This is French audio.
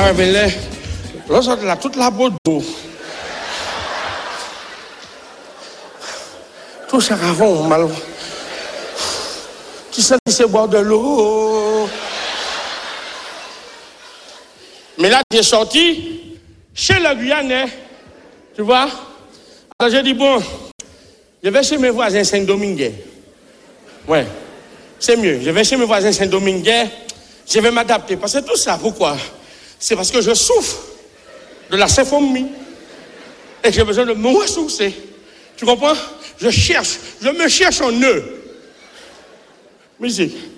mais l'autre là, toute la peau d'eau. Tout ça avant, mal. Tu sais que c'est boire de l'eau. Mais là, tu es sorti chez le Guyanais, tu vois. Alors j'ai dit, bon, je vais chez mes voisins Saint-Domingue. Ouais, c'est mieux. Je vais chez mes voisins Saint-Domingue. Je vais m'adapter. Parce que tout ça, pourquoi? C'est parce que je souffre de la symphonie. Et j'ai besoin de me ressourcer. Tu comprends? Je me cherche en eux. Musique.